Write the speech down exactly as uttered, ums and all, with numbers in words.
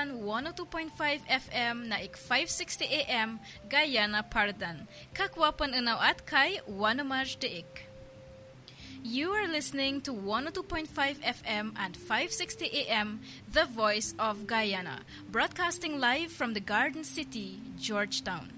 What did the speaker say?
Pardan one oh two point five F M na ik five sixty A M Guyana Pardan. Kakwapan unaw at kay Wanamaj Deik. You are listening to one oh two point five F M and five sixty A M, The Voice of Guyana, broadcasting live from the Garden City, Georgetown.